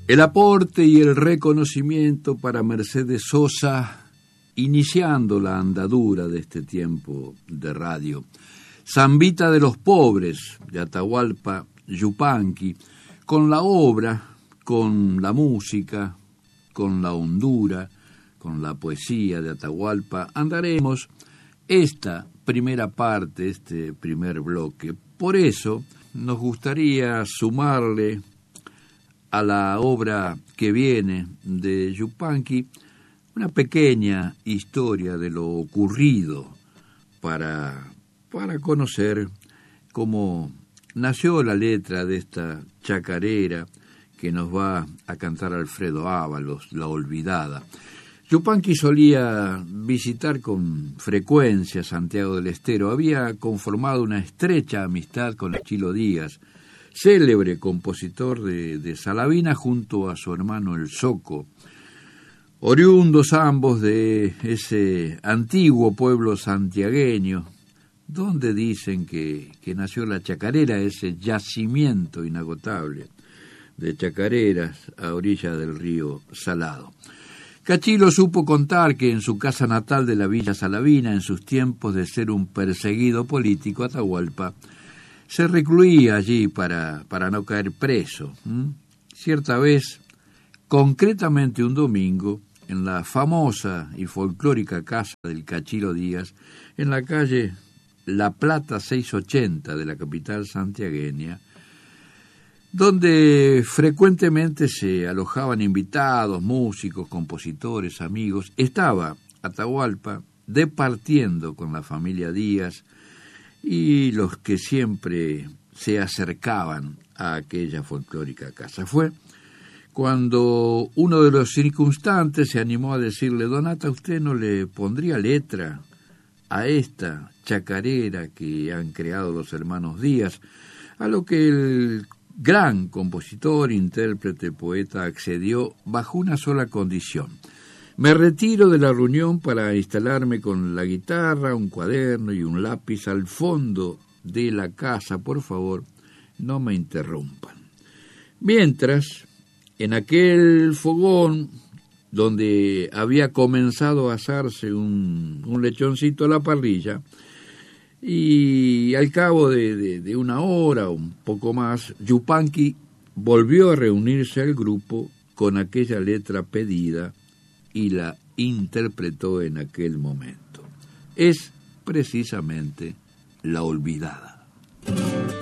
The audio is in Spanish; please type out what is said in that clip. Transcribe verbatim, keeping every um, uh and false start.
El aporte y el reconocimiento para Mercedes Sosa, iniciando la andadura de este tiempo de radio. Zambita de los Pobres, de Atahualpa Yupanqui, con la obra, con la música, con la hondura, con la poesía de Atahualpa, andaremos esta primera parte, este primer bloque. Por eso nos gustaría sumarle a la obra que viene de Yupanqui una pequeña historia de lo ocurrido para, para conocer cómo nació la letra de esta chacarera que nos va a cantar Alfredo Ábalos, La Olvidada. Yupanqui solía visitar con frecuencia Santiago del Estero. Había conformado una estrecha amistad con Chilo Díaz, célebre compositor de, de Salavina, junto a su hermano El Zoco, oriundos ambos de ese antiguo pueblo santiagueño, donde dicen que, que nació la chacarera, ese yacimiento inagotable de chacareras a orilla del río Salado. Cachilo supo contar que en su casa natal de la Villa Salavina, en sus tiempos de ser un perseguido político, Atahualpa se recluía allí para, para no caer preso. ¿Mm? Cierta vez, concretamente un domingo, en la famosa y folclórica casa del Cachilo Díaz, en la calle La Plata seiscientos ochenta de la capital santiagueña, donde frecuentemente se alojaban invitados, músicos, compositores, amigos, estaba Atahualpa departiendo con la familia Díaz y los que siempre se acercaban a aquella folclórica casa. Fue cuando uno de los circunstantes se animó a decirle: Donata, ¿usted no le pondría letra a esta chacarera que han creado los hermanos Díaz? A lo que el gran compositor, intérprete, poeta accedió bajo una sola condición: me retiro de la reunión para instalarme con la guitarra, un cuaderno y un lápiz al fondo de la casa. Por favor, no me interrumpan. Mientras, en aquel fogón donde había comenzado a asarse un, un lechoncito a la parrilla, y al cabo de, de, de una hora o un poco más, Yupanqui volvió a reunirse al grupo con aquella letra pedida y la interpretó en aquel momento. Es precisamente La Olvidada.